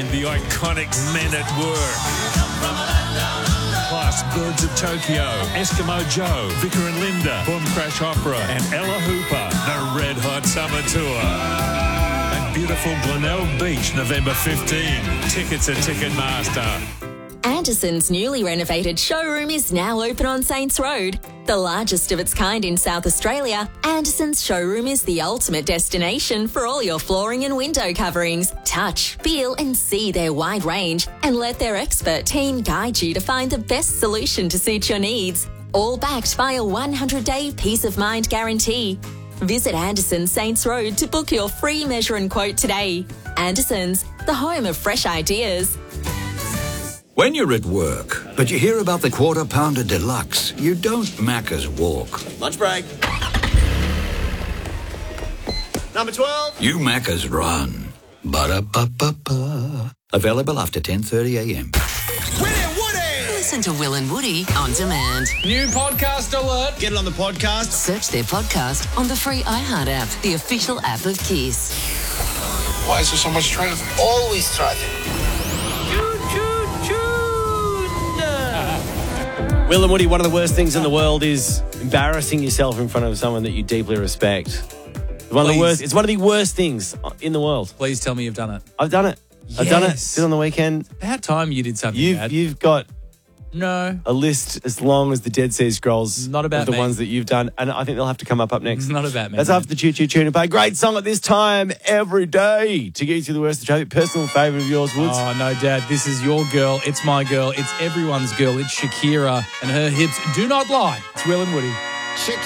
and the iconic Men at Work. Plus Birds of Tokyo, Eskimo Joe, Vicar and Linda, Boom Crash Opera, and Ella Hooper, the Red Hot Summer Tour. And beautiful Glenelg Beach, November 15. Tickets at Ticketmaster. Anderson's newly renovated showroom is now open on Saints Road. The largest of its kind in South Australia, Anderson's showroom is the ultimate destination for all your flooring and window coverings. Touch, feel and see their wide range and let their expert team guide you to find the best solution to suit your needs. All backed by a 100-day peace of mind guarantee. Visit Anderson's Saints Road to book your free measure and quote today. Anderson's, the home of fresh ideas. When you're at work, but you hear about the Quarter Pounder Deluxe, you don't Macca's walk. Lunch break. Number 12. You Macca's run. Ba-da-ba-ba-ba. Available after 10:30am. Listen to Will and Woody on demand. New podcast alert. Get it on the podcast. Search their podcast on the free iHeart app, the official app of Kiss. Why is there so much traffic? Always traffic. Will and Woody, one of the worst things in the world is embarrassing yourself in front of someone that you deeply respect. It's one of the worst things in the world. Please tell me you've done it. I've done it. Yes. I've done it. Did on the weekend. About time you did something bad. You've got No. a list as long as the Dead Sea Scrolls. Not about of the me. ones that you've done, and I think they'll have to come up next. It's not about me. That's after the Choo Choo Tune and Pay. Great song at this time every day to get you through the worst of traffic. Personal favourite of yours, Woods. Oh, no, Dad. This is your girl. It's my girl. It's everyone's girl. It's Shakira, and her hips do not lie. It's Will and Woody. Shakira.